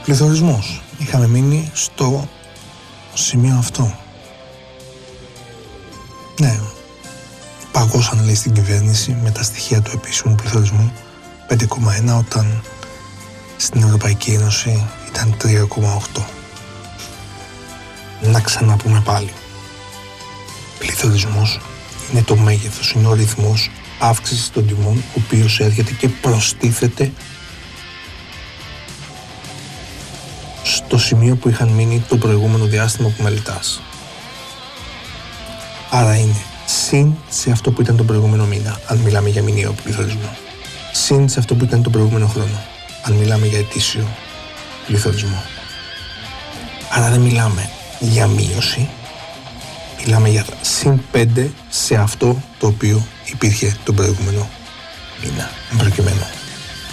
Πληθωρισμός. Είχαμε μείνει στο σημείο αυτό. Ναι, παγώσαν, λέει, στην κυβέρνηση με τα στοιχεία του επίσημου πληθωρισμού 5,1 όταν στην Ευρωπαϊκή Ένωση ήταν 3,8. Να ξαναπούμε πάλι. Πληθωρισμός είναι το μέγεθος, είναι ο ρυθμός αύξησης των τιμών, ο οποίος έρχεται και προστίθεται στο σημείο που είχαν μείνει το προηγούμενο διάστημα που μελετάς. Άρα είναι συν σε αυτό που ήταν τον προηγούμενο μήνα, αν μιλάμε για μηνιαίο πληθωρισμό. Συν σε αυτό που ήταν τον προηγούμενο χρόνο, αν μιλάμε για ετήσιο πληθωρισμό. Άρα δεν μιλάμε για μείωση, μιλάμε για συν 5 σε αυτό το οποίο υπήρχε τον προηγούμενο μήνα, εν προκειμένου.